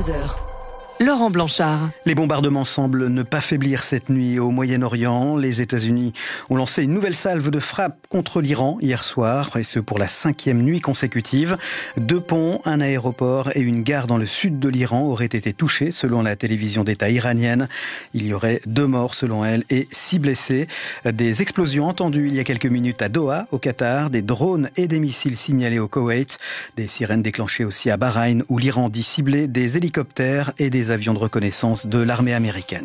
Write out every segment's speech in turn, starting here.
23h. Laurent Blanchard. Les bombardements semblent ne pas faiblir cette nuit au Moyen-Orient. Les États-Unis ont lancé une nouvelle salve de frappe contre l'Iran hier soir, et ce pour la 5e nuit consécutive. 2 ponts, un aéroport et une gare dans le sud de l'Iran auraient été touchés, selon la télévision d'État iranienne. Il y aurait 2 morts selon elle et 6 blessés. Des explosions entendues il y a quelques minutes à Doha, au Qatar, des drones et des missiles signalés au Koweït, des sirènes déclenchées aussi à Bahreïn, où l'Iran dit cibler des hélicoptères et des avions de reconnaissance de l'armée américaine.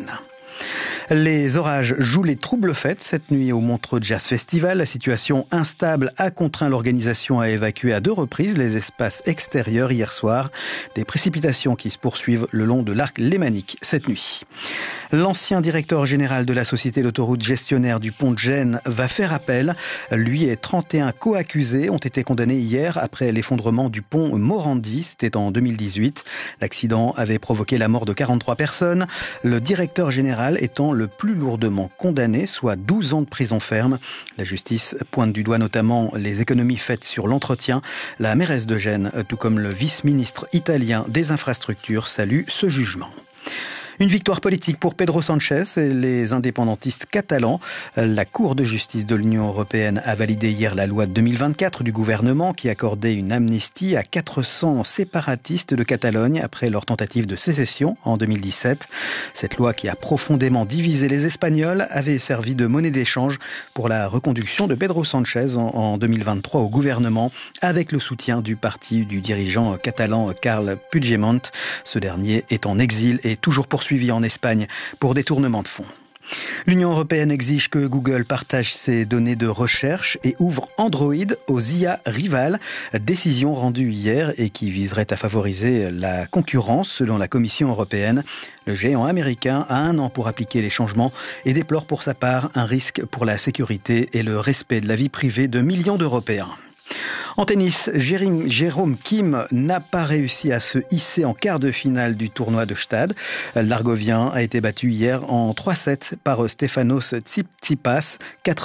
Les orages jouent les troubles fêtes cette nuit au Montreux Jazz Festival. La situation instable a contraint l'organisation à évacuer à 2 reprises les espaces extérieurs hier soir. Des précipitations qui se poursuivent le long de l'arc lémanique cette nuit. L'ancien directeur général de la société d'autoroute gestionnaire du pont de Gênes va faire appel. Lui et 31 co-accusés ont été condamnés hier après l'effondrement du pont Morandi. C'était en 2018. L'accident avait provoqué la mort de 43 personnes. Le directeur général étant le plus lourdement condamné, soit 12 ans de prison ferme. La justice pointe du doigt notamment les économies faites sur l'entretien. La mairesse de Gênes, tout comme le vice-ministre italien des infrastructures, salue ce jugement. Une victoire politique pour Pedro Sánchez et les indépendantistes catalans. La Cour de justice de l'Union européenne a validé hier la loi de 2024 du gouvernement qui accordait une amnistie à 400 séparatistes de Catalogne après leur tentative de sécession en 2017. Cette loi qui a profondément divisé les Espagnols avait servi de monnaie d'échange pour la reconduction de Pedro Sánchez en 2023 au gouvernement avec le soutien du parti du dirigeant catalan Carles Puigdemont. Ce dernier est en exil et toujours poursuivi en Espagne pour détournement de fonds. L'Union européenne exige que Google partage ses données de recherche et ouvre Android aux IA rivales. Décision rendue hier et qui viserait à favoriser la concurrence selon la Commission européenne. Le géant américain a 1 an pour appliquer les changements et déplore pour sa part un risque pour la sécurité et le respect de la vie privée de millions d'Européens. En tennis, Jérôme Kim n'a pas réussi à se hisser en quart de finale du tournoi de Stade. L'Argovien a été battu hier en 3-7 par Stefanos Tsitsipas,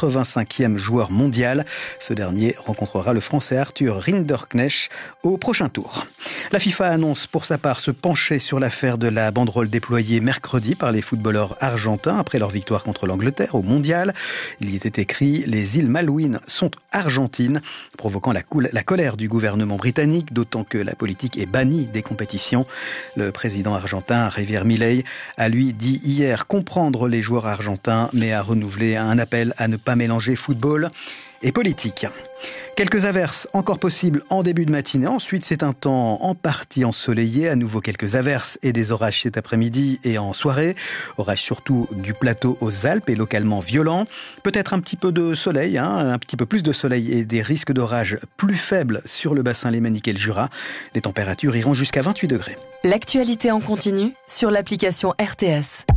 85e joueur mondial. Ce dernier rencontrera le Français Arthur Rinderknecht au prochain tour. La FIFA annonce pour sa part se pencher sur l'affaire de la banderole déployée mercredi par les footballeurs argentins après leur victoire contre l'Angleterre au mondial. Il y était écrit « Les îles Malouines sont argentines », provoquant la colère du gouvernement britannique, d'autant que la politique est bannie des compétitions. Le président argentin, Javier Milei, a lui dit hier comprendre les joueurs argentins, mais a renouvelé un appel à ne pas mélanger football et politique. Quelques averses encore possibles en début de matinée. Ensuite, c'est un temps en partie ensoleillé. À nouveau, quelques averses et des orages cet après-midi et en soirée. Orages surtout du plateau aux Alpes et localement violents. Peut-être un petit peu de soleil, un petit peu plus de soleil et des risques d'orage plus faibles sur le bassin lémanique et le Jura. Les températures iront jusqu'à 28 degrés. L'actualité en continu sur l'application RTS.